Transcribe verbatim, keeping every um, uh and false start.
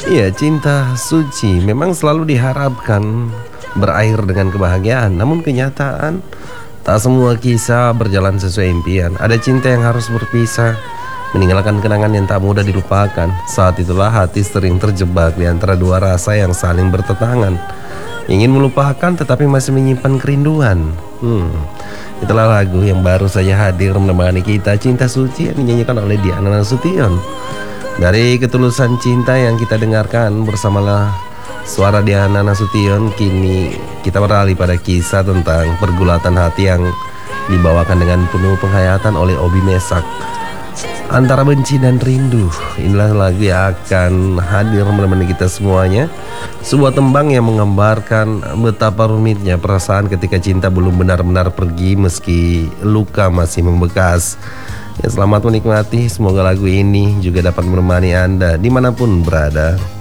Iya, cinta suci memang selalu diharapkan berakhir dengan kebahagiaan. Namun kenyataan, tak semua kisah berjalan sesuai impian. Ada cinta yang harus berpisah, meninggalkan kenangan yang tak mudah dilupakan. Saat itulah hati sering terjebak di antara dua rasa yang saling bertentangan. Ingin melupakan tetapi masih menyimpan kerinduan. Hmm, itulah lagu yang baru saja hadir menemani kita, Cinta Suci, yang dinyanyikan oleh Diana Nasution. Dari ketulusan cinta yang kita dengarkan bersamalah suara Diana Nasution, kini kita beralih pada kisah tentang pergulatan hati yang dibawakan dengan penuh penghayatan oleh Obi Mesak. Antara benci dan rindu, inilah lagu yang akan hadir menemani kita semuanya. Sebuah tembang yang menggambarkan betapa rumitnya perasaan ketika cinta belum benar-benar pergi meski luka masih membekas. Ya, selamat menikmati, semoga lagu ini juga dapat menemani Anda dimanapun berada.